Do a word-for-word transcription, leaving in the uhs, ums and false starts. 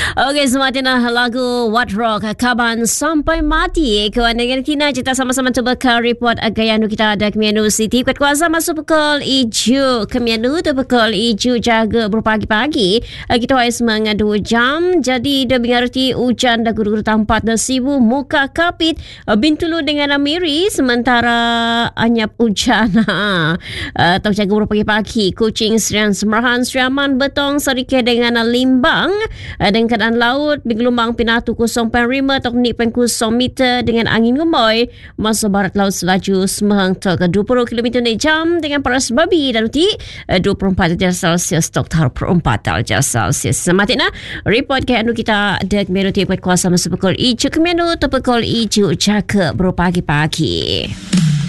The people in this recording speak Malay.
Okey, sematina lagu What Rock Kaban Sampai Mati. Kawan dengan kita kita sama-sama cuba ke report agayanu kita ada Kemianu City. Kuat kuasa masuk pukul hijau Kemianu tu pukul hijau jaga berpagi-pagi. Kita harus mengadu jam. Jadi dia mengerti hujan dah guru-guru tampat dah sibu muka kapit Bintulu dengan Amiri sementara anyap hujan. Atau jaga berpagi-pagi Kuching Serian Semerahan Seriaman Betong Serike dengan Limbang dengan keadaan laut bergelombang pinatu kosong perpuluhan lima atau ni kosong meter dengan angin gemoy masa barat laut selaju semehang tok dua puluh kilometer per jam dengan paras babi dan uti dua puluh empat darjah Celsius tok tar per empat darjah Celsius. Sematina report ke anu kita dek meruti kuat kuasa masuk pukul hijau ke menu atau pukul hijau jaga berpagi-pagi.